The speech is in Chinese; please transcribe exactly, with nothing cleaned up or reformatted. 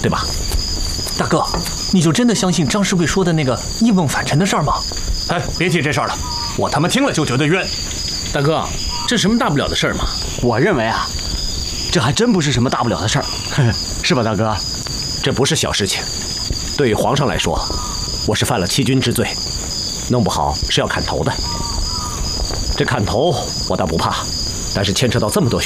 对吧？ 大哥，你就真的相信张师贵说的那个异梦返尘的事儿吗？ 哎，别提这事儿了，我他妈听了就觉得冤。 大哥，这什么大不了的事儿嘛？ 我认为啊，这还真不是什么大不了的事儿，是吧，大哥？ 这不是小事情，对于皇上来说，我是犯了欺君之罪，弄不好是要砍头的。这砍头我倒不怕，但是牵扯到这么多